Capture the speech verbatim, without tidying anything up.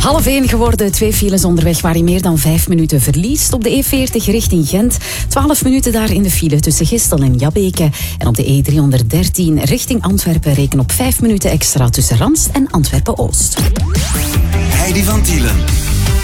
Half één geworden, twee files onderweg waar je meer dan vijf minuten verliest. Op de E veertig richting Gent, twaalf minuten daar in de file tussen Gistel en Jabbeke. En op de E driehonderddertien richting Antwerpen reken op vijf minuten extra tussen Randst en Antwerpen-Oost. Heidi van Tielen.